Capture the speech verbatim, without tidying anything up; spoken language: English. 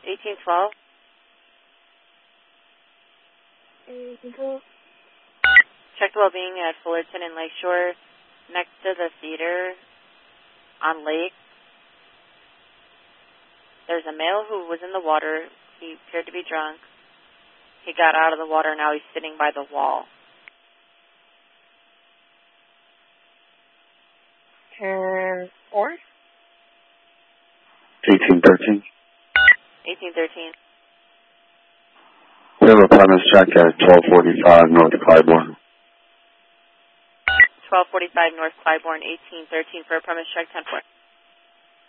eighteen twelve. eighteen twelve. Check the well-being at Fullerton and Lakeshore next to the theater on Lake. There's a male who was in the water. He appeared to be drunk. He got out of the water. Now he's sitting by the wall. ten four. eighteen thirteen. eighteen thirteen. We have a premise check at twelve forty-five North Clybourne. twelve forty-five North Clybourne, eighteen thirteen for a premise check, ten four.